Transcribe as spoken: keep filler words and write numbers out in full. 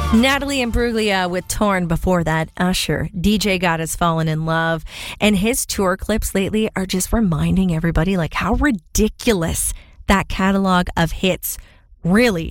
Natalie Imbruglia with Torn. Before that, Usher. D J God Has Fallen in Love. And his tour clips lately are just reminding everybody like how ridiculous that catalog of hits really